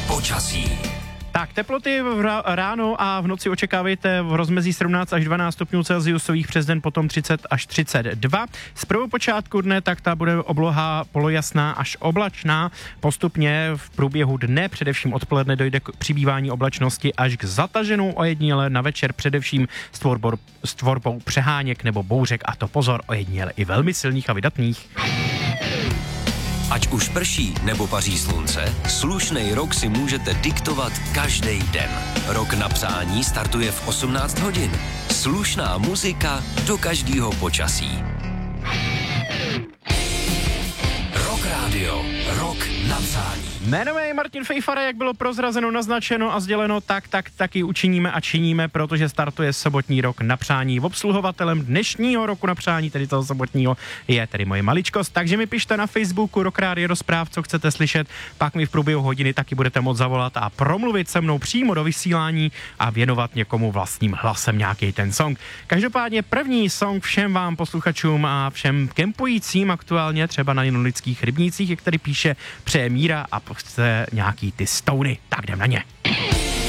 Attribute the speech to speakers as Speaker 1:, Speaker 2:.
Speaker 1: Počasí.
Speaker 2: Tak, teploty ráno a v noci očekávejte v rozmezí 17 až 12 stupňů Celsiusových, přes den potom 30 až 32. Z prvopočátku dne tak ta bude obloha polojasná až oblačná. Postupně v průběhu dne, především odpoledne, dojde k přibývání oblačnosti až k zataženou ojediněle, na večer především s tvorbou přeháněk nebo bouřek, a to pozor, ojediněle i velmi silných a vydatných.
Speaker 1: Ať už prší nebo paří slunce, slušnej rok si můžete diktovat každý den. Rok na přání startuje v 18 hodin. Slušná muzika do každého počasí. Rock Radio. Rok na přání.
Speaker 2: Jmenuje Martin Fejfara, jak bylo prozrazeno, naznačeno a sděleno, taky učiníme a činíme, protože startuje sobotní rok na přání. Obsluhovatelem dnešního roku na přání, tedy toho sobotního, je tedy moje maličkost. Takže mi pište na Facebooku Rock Radio do zpráv, co chcete slyšet, pak mi v průběhu hodiny taky budete moct zavolat a promluvit se mnou přímo do vysílání a věnovat někomu vlastním hlasem nějaký ten song. Každopádně první song všem vám posluchačům a všem kempujícím aktuálně třeba na Jinolických rybnících, jak tady píše, přeje Míra a chce nějaký ty stouny. Tak jdem na ně.